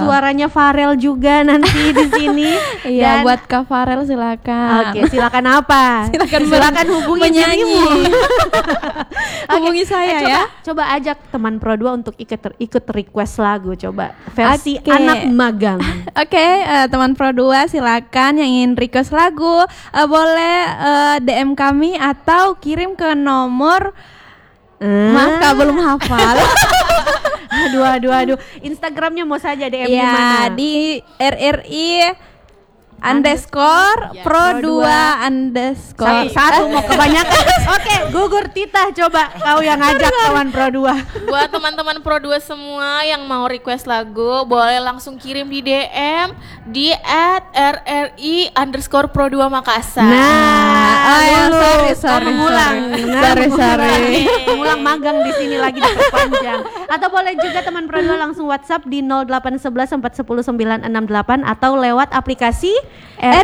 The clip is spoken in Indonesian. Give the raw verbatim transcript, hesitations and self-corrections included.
suaranya Farel juga nanti di sini. Iya, Dan, buat Kak Farel silakan. Oke, silakan apa? Silakan silakan hubungi menyanyi. Hubungi Oke, saya eh, coba, ya. Coba ajak teman Pro dua untuk ikut ikut request lagu, coba versi Oke. anak magang. Oke, uh, teman Pro dua silakan yang ingin request lagu uh, boleh uh, D M kami atau kirim ke nomor Eh. Maaf Kak, belum hafal. Aduh, aduh, aduh. Instagramnya mau saja D M di Ya, mana? di R R I underscore Ya, pro Pro dua underscore Satu-satu mau kebanyakan. Oke, gugur Tita, coba kau yang ngajak kawan Pro dua. Buat teman-teman Pro dua semua yang mau request lagu, boleh langsung kirim di D M di at R R I underscore pro dua Makassar. Nah, oh ya, dulu. sorry, sorry, mengulang, sorry. Nah, Sorry, sorry. mengulang. Mengulang magang di sini lagi diperpanjang. Atau boleh juga teman Pro dua langsung WhatsApp di nol delapan satu satu empat satu nol sembilan enam delapan atau lewat aplikasi R